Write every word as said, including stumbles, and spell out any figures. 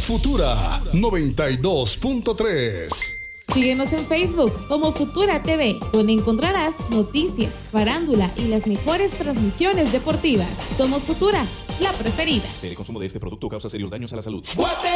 Futura noventa y dos punto tres. Síguenos en Facebook como Futura T V, donde encontrarás noticias, farándula y las mejores transmisiones deportivas. Somos Futura, la preferida. El consumo de este producto causa serios daños a la salud. Guate